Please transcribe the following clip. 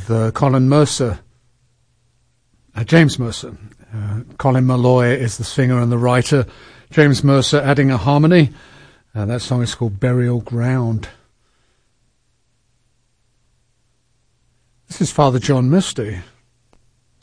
with Colin Mercer, James Mercer. Colin Malloy is the singer and the writer. James Mercer adding a harmony. That song is called Burial Ground. This is Father John Misty.